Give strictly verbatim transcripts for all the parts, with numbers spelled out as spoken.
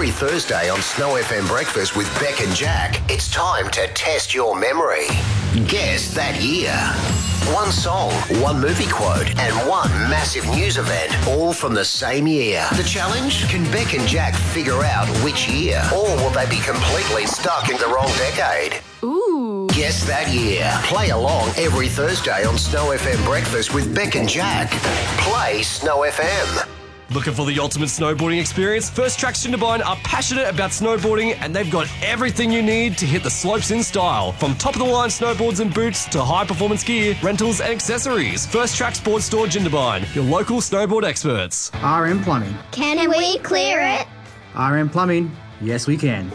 every Thursday on Snow F M Breakfast with Beck and Jack, it's time to test your memory. Guess that year. One song, one movie quote, and one massive news event, all from the same year. The challenge? Can Beck and Jack figure out which year? Or will they be completely stuck in the wrong decade? Ooh. Guess that year. Play along every Thursday on Snow F M Breakfast with Beck and Jack. Play Snow F M. Looking for the ultimate snowboarding experience? First Tracks Jindabyne are passionate about snowboarding and they've got everything you need to hit the slopes in style. From top-of-the-line snowboards and boots to high-performance gear, rentals and accessories. First Tracks Board Store Jindabyne, your local snowboard experts. R M Plumbing. Can we clear it? R M Plumbing. Yes, we can.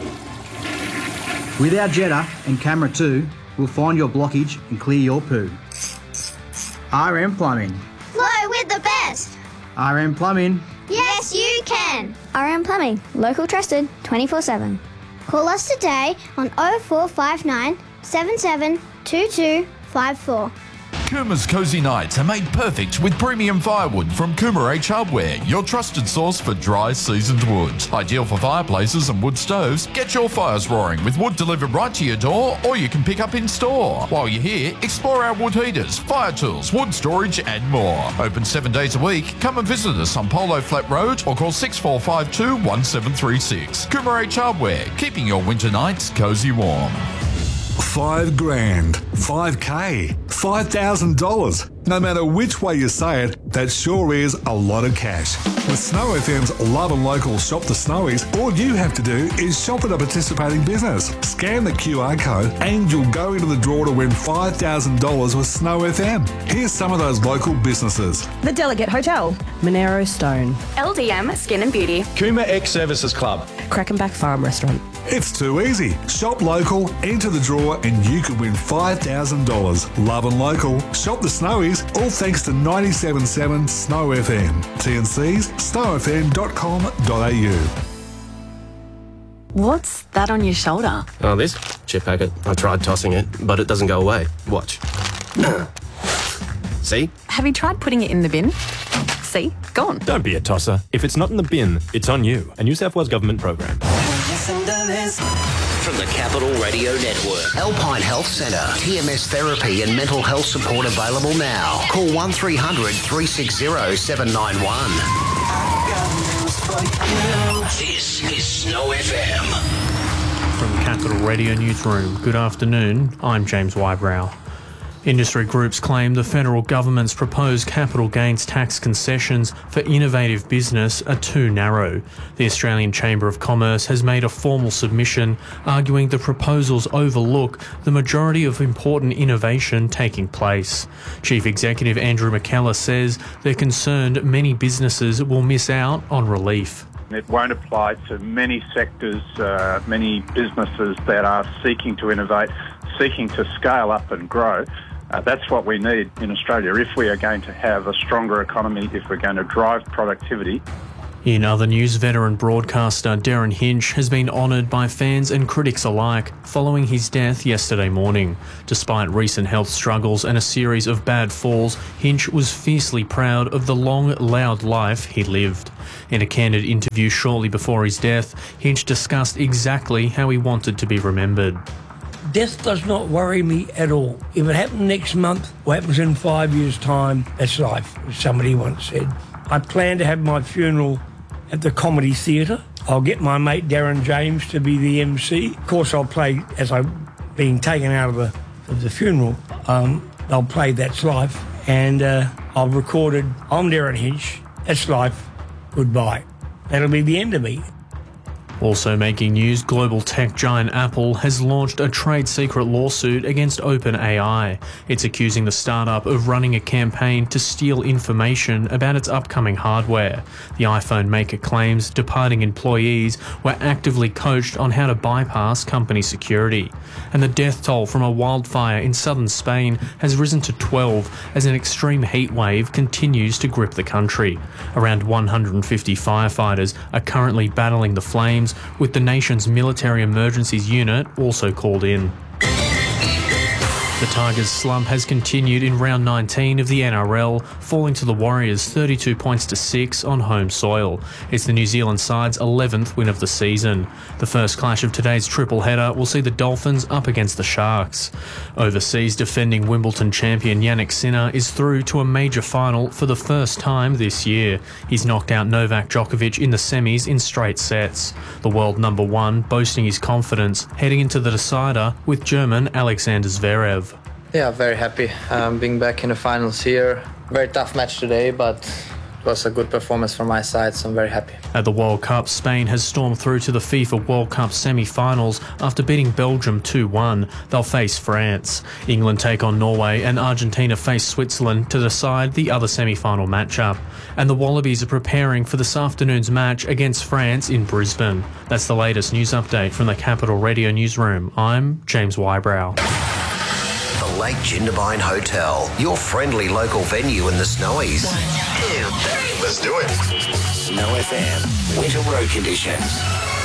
With our Jetta and camera too, we'll find your blockage and clear your poo. R M Plumbing. Flow with the best. R M Plumbing. Yes, you can. R M Plumbing, local trusted, twenty-four seven. Call us today on oh four five nine, seven seven two two five four. Coomer's Cozy Nights are made perfect with premium firewood from Coomer H Hardware, your trusted source for dry, seasoned wood. Ideal for fireplaces and wood stoves, get your fires roaring with wood delivered right to your door, or you can pick up in store. While you're here, explore our wood heaters, fire tools, wood storage and more. Open seven days a week. Come and visit us on Polo Flat Road or call six four five two, one seven three six. Coomer H Hardware, keeping your winter nights cozy warm. Five grand, five K, five thousand dollars. No matter which way you say it, that sure is a lot of cash. With Snow F M's Love and Local Shop the Snowies, all you have to do is shop at a participating business. Scan the Q R code and you'll go into the draw to win five thousand dollars with Snow F M. Here's some of those local businesses. The Delegate Hotel, Monero Stone, L D M Skin and Beauty, Coomer X Services Club, Crackenback Farm Restaurant. It's too easy. Shop local, enter the draw and you could win five thousand dollars. Love and Local, Shop the Snowies, all thanks to ninety-seven point seven Snow F M. T and C's, snow f m dot com dot a u. What's that on your shoulder? Oh, this chip packet. I tried tossing it, but it doesn't go away. Watch. See? Have you tried putting it in the bin? See? Gone. Don't be a tosser. If it's not in the bin, it's on you. A New South Wales Government program. From the Capital Radio Network, Alpine Health Centre, T M S therapy and mental health support available now. Call one three hundred, three six zero, seven nine one. This is Snow F M. From the Capital Radio Newsroom, good afternoon, I'm James Wybrow. Industry groups claim the federal government's proposed capital gains tax concessions for innovative business are too narrow. The Australian Chamber of Commerce has made a formal submission arguing the proposals overlook the majority of important innovation taking place. Chief Executive Andrew McKellar says they're concerned many businesses will miss out on relief. It won't apply to many sectors, uh, many businesses that are seeking to innovate, seeking to scale up and grow. Uh, that's what we need in Australia if we are going to have a stronger economy, if we're going to drive productivity. In other news, veteran broadcaster Darren Hinch has been honoured by fans and critics alike following his death yesterday morning. Despite recent health struggles and a series of bad falls, Hinch was fiercely proud of the long, loud life he lived. In a candid interview shortly before his death, Hinch discussed exactly how he wanted to be remembered. Death does not worry me at all. If it happened next month or happens in five years' time, that's life, as somebody once said. I plan to have my funeral at the Comedy Theatre. I'll get my mate Darren James to be the M C. Of course, I'll play, as I'm being taken out of the, of the funeral, um, I'll play That's Life, and uh, I've recorded, I'm Darren Hinch, That's Life, goodbye. That'll be the end of me. Also making news, global tech giant Apple has launched a trade secret lawsuit against OpenAI. It's accusing the startup of running a campaign to steal information about its upcoming hardware. The iPhone maker claims departing employees were actively coached on how to bypass company security. And the death toll from a wildfire in southern Spain has risen to twelve as an extreme heat wave continues to grip the country. Around one hundred fifty firefighters are currently battling the flames, with the nation's military emergencies unit also called in. The Tigers' slump has continued in round nineteen of the N R L, falling to the Warriors thirty-two points to six on home soil. It's the New Zealand side's eleventh win of the season. The first clash of today's triple header will see the Dolphins up against the Sharks. Overseas defending Wimbledon champion Jannik Sinner is through to a major final for the first time this year. He's knocked out Novak Djokovic in the semis in straight sets. The world number one boasting his confidence heading into the decider with German Alexander Zverev. Yeah, very happy um, being back in the finals here. Very tough match today, but it was a good performance from my side, so I'm very happy. At the World Cup, Spain has stormed through to the FIFA World Cup semi-finals after beating Belgium two one. They'll face France. England take on Norway and Argentina face Switzerland to decide the other semi-final matchup. And the Wallabies are preparing for this afternoon's match against France in Brisbane. That's the latest news update from the Capital Radio newsroom. I'm James Wybrow. The Lake Jindabyne Hotel, your friendly local venue in the Snowies. One, two, three. Let's do it. Snow F M, winter road conditions.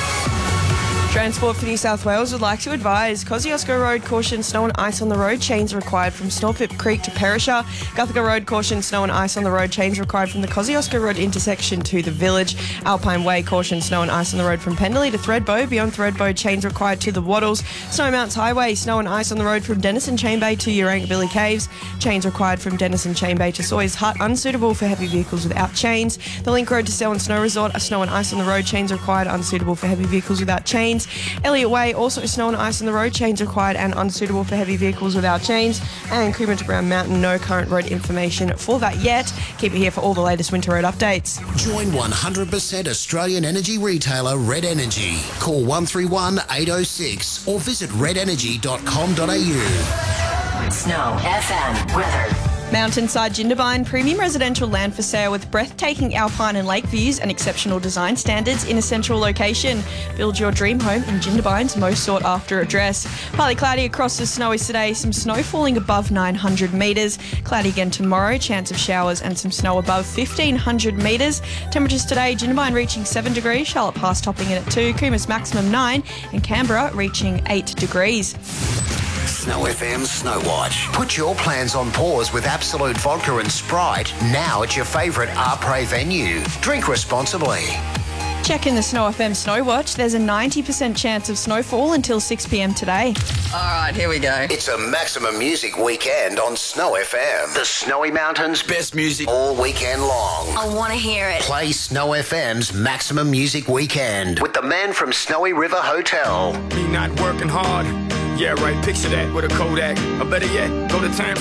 Transport for New South Wales would like to advise Kosciuszko Road, caution, snow and ice on the road, chains required from Snorpip Creek to Perisher. Guthaga Road, caution, snow and ice on the road, chains required from the Kosciuszko Road intersection to the village. Alpine Way, caution, snow and ice on the road from Pendley to Thredbo. Beyond Thredbo, chains required to the Wattles. Snowmounts Highway, snow and ice on the road from Denison Chain Bay to Urangabilly Caves. Chains required from Denison Chain Bay to Sawyers Hut, unsuitable for heavy vehicles without chains. The Link Road to Selwyn Snow Resort, a snow and ice on the road, chains required, unsuitable for heavy vehicles without chains. Elliott Way, also snow and ice on the road, chains required and unsuitable for heavy vehicles without chains. And Coomera to Brown Mountain, no current road information for that yet. Keep it here for all the latest winter road updates. Join one hundred percent Australian energy retailer Red Energy. Call one three one, eight oh six or visit red energy dot com dot a u. Snow F M weather. Mountainside Jindabyne, premium residential land for sale with breathtaking alpine and lake views and exceptional design standards in a central location. Build your dream home in Jindabyne's most sought after address. Partly cloudy across the Snowies today, some snow falling above nine hundred metres. Cloudy again tomorrow, chance of showers and some snow above fifteen hundred metres. Temperatures today, Jindabyne reaching seven degrees, Charlotte Pass topping in at two, Coomer's maximum nine and Canberra reaching eight degrees. Snow F M Snow Watch. Put your plans on pause with Absolute Vodka and Sprite now at your favourite Arpre venue. Drink responsibly. Check in the Snow F M Snow Watch. There's a ninety percent chance of snowfall until six p m today. All right, here we go. It's a maximum music weekend on Snow F M. The Snowy Mountains' best music all weekend long. I want to hear it. Play Snow F M's Maximum Music Weekend with the man from Snowy River Hotel. Me not working hard. Yeah, right, picture that with a Kodak. Or better yet, go to time